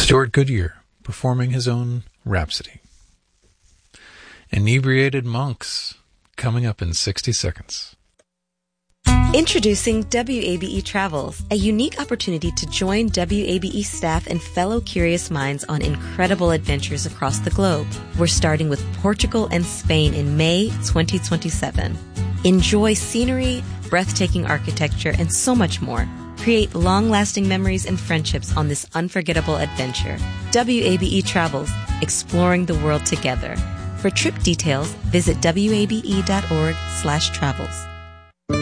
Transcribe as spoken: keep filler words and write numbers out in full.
Stuart Goodyear performing his own Rhapsody. Inebriated Monks coming up in sixty seconds. Introducing W A B E Travels, a unique opportunity to join W A B E staff and fellow curious minds on incredible adventures across the globe. We're starting with Portugal and Spain in May twenty twenty-seven. Enjoy scenery, breathtaking architecture, and so much more. Create long-lasting memories and friendships on this unforgettable adventure. W A B E Travels, exploring the world together. For trip details, visit wabe.org slash travels.